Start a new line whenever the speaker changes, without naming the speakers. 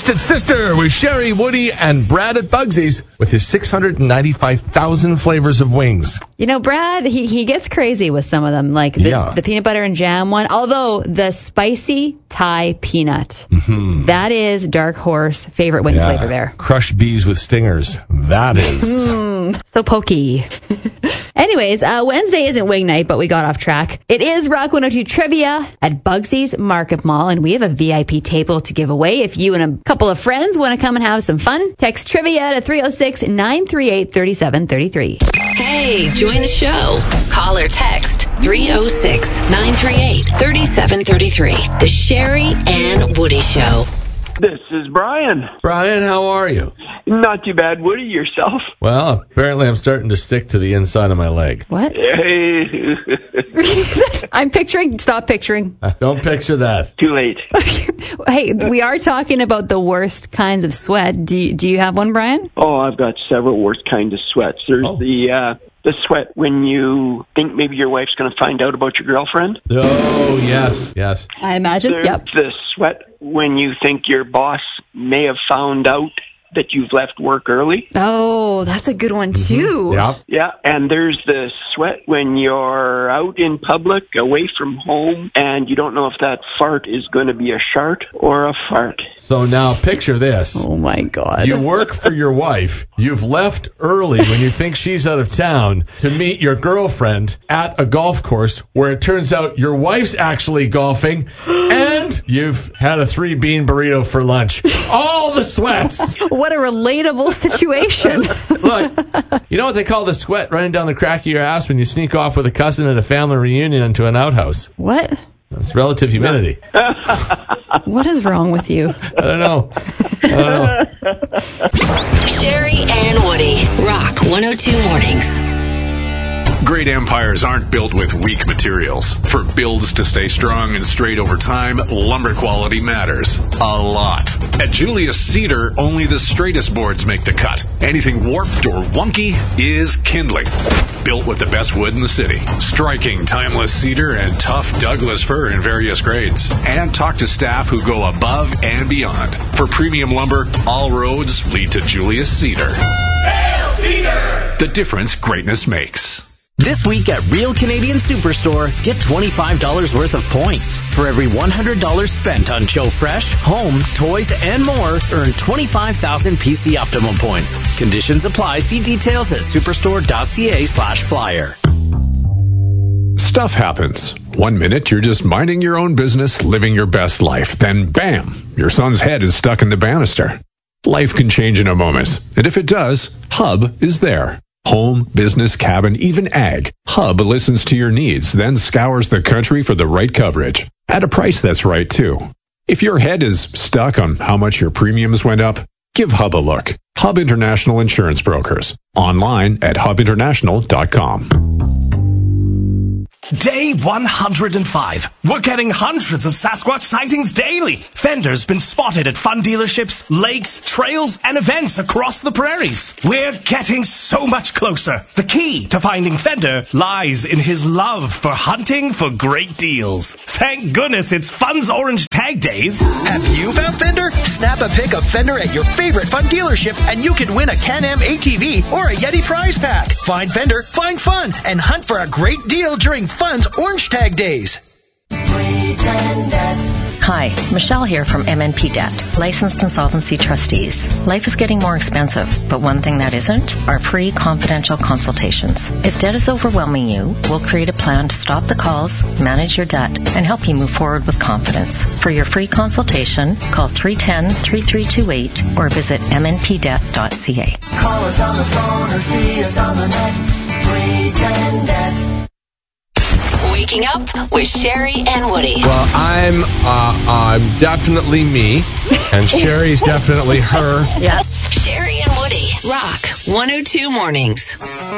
Twisted Sister with Sherry, Woody, and Brad at Bugsy's with his 695,000 flavors of wings.
You know, Brad, he gets crazy with some of them, like the peanut butter and jam one. Although the spicy Thai peanut, that is Dark Horse favorite wing flavor there.
Crushed bees with stingers. That is.
So pokey. Anyways, Wednesday isn't wing night, but we got off track. It is Rock 102 Trivia at Bugsy's Market Mall, and we have a VIP table to give away. If you and a couple of friends want to come and have some fun, text trivia to 306-938-3733.
Hey, join the show. Call or text 306-938-3733. The Sherry and Woody Show.
This is Brian.
Brian, how are you?
Not too bad. Woody, yourself?
Well, apparently I'm starting to stick to the inside of my leg.
What? I'm picturing. Stop picturing.
Don't picture that.
Too late.
Hey, we are talking about the worst kinds of sweat. Do you have one, Brian?
Oh, I've got several worst kinds of sweats. There's the sweat when you think maybe your wife's going to find out about your girlfriend.
Oh, yes.
I imagine.
There's the sweat when you think your boss may have found out that you've left work early.
Oh, that's a good one, too.
Yeah, and there's the sweat when you're out in public, away from home, and you don't know if that fart is going to be a shart or a fart.
So now picture this.
Oh, my God.
You work for your wife. You've left early when you think she's out of town to meet your girlfriend at a golf course where it turns out your wife's actually golfing, and you've had a 3-bean burrito for lunch. All the sweats.
What a relatable situation.
Look, you know what they call the sweat running down the crack of your ass when you sneak off with a cousin at a family reunion into an outhouse?
What?
It's relative humidity.
What is wrong with you?
I don't know.
Sherry and Woody, Rock 102 Mornings.
Great empires aren't built with weak materials. For builds to stay strong and straight over time, lumber quality matters a lot. At Julius Cedar, only the straightest boards make the cut. Anything warped or wonky is kindling. Built with the best wood in the city. Striking, timeless cedar and tough Douglas fir in various grades. And talk to staff who go above and beyond. For premium lumber, all roads lead to Julius Cedar. Hail Cedar! The difference greatness makes.
This week at Real Canadian Superstore, get $25 worth of points. For every $100 spent on Joe Fresh, home, toys, and more, earn 25,000 PC Optimum points. Conditions apply. See details at superstore.ca/flyer.
Stuff happens. 1 minute, you're just minding your own business, living your best life. Then, bam, your son's head is stuck in the banister. Life can change in a moment. And if it does, Hub is there. Home, business, cabin, even ag. Hub listens to your needs, then scours the country for the right coverage. At a price that's right, too. If your head is stuck on how much your premiums went up, give Hub a look. Hub International Insurance Brokers. Online at hubinternational.com.
Day 105. We're getting hundreds of Sasquatch sightings daily. Fender's been spotted at fun dealerships, lakes, trails, and events across the prairies. We're getting so much closer. The key to finding Fender lies in his love for hunting for great deals. Thank goodness it's Fun's Orange Tag Days.
Have you found Fender? Snap a pic of Fender at your favorite Fun dealership and you can win a Can-Am ATV or a Yeti prize pack. Find Fender, find fun, and hunt for a great deal during Fun's Orange Tag Days.
Hi, Michelle here from MNP Debt, Licensed Insolvency Trustees. Life is getting more expensive, but one thing that isn't are free confidential consultations. If debt is overwhelming you, we'll create a plan to stop the calls, manage your debt, and help you move forward with confidence. For your free consultation, call 310-3328 or visit mnpdebt.ca.
Call us on the phone or see us on the net. 310-DEBT.
Waking up with Sherry and Woody.
Well, I'm definitely me, and Sherry's definitely her.
Yeah.
Sherry and Woody, Rock 102 Mornings.